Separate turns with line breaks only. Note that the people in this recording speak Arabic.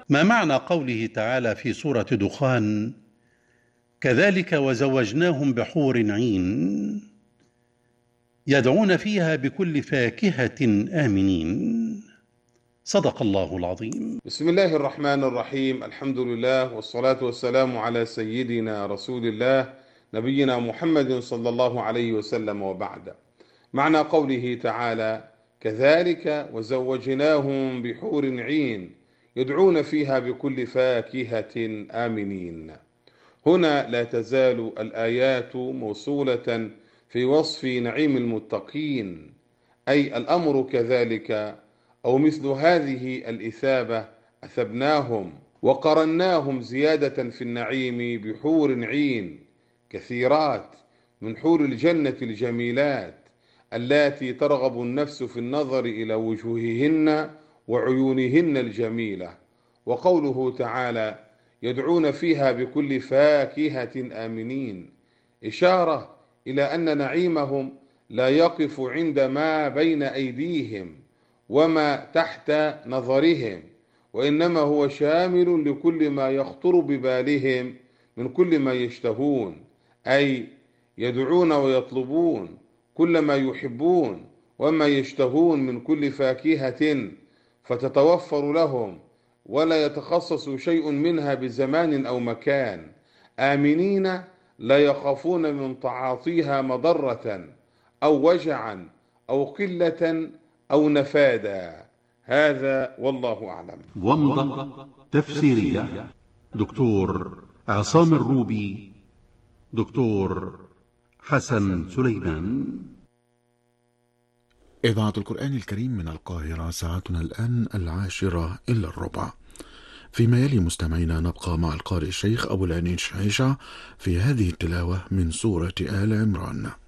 ما معنى قوله تعالى في سورة دخان: كذلك وزوجناهم بحور عين يدعون فيها بكل فاكهة آمنين؟ صدق الله العظيم.
بسم الله الرحمن الرحيم. الحمد لله والصلاة والسلام على سيدنا رسول الله نبينا محمد صلى الله عليه وسلم، وبعد. معنى قوله تعالى: كذلك وزوجناهم بحور عين يدعون فيها بكل فاكهة آمنين. هنا لا تزال الآيات موصولة في وصف نعيم المتقين، أي الأمر كذلك أو مثل هذه الإثابة أثبناهم وقرناهم زيادة في النعيم بحور عين كثيرات من حور الجنة الجميلات اللاتي ترغب النفس في النظر إلى وجوههن وعيونهن الجميلة. وقوله تعالى: يدعون فيها بكل فاكهة آمنين، إشارة إلى أن نعيمهم لا يقف عند ما بين أيديهم وما تحت نظرهم، وإنما هو شامل لكل ما يخطر ببالهم من كل ما يشتهون، أي يدعون ويطلبون كل ما يحبون وما يشتهون من كل فاكهة فتتوفر لهم، ولا يتخصص شيء منها بزمان أو مكان، آمنين لا يخافون من تعاطيها مضرة أو وجعا أو قلة أو نفادا. هذا والله أعلم.
ومضة تفسيرية دكتور عصام الروبي، دكتور حسن سليمان.
إذاعة القرآن الكريم من القاهرة، ساعتنا الآن 10:10. فيما يلي مستمعينا نبقى مع القارئ الشيخ أبو العينين شعيشة في هذه التلاوة من سورة آل عمران.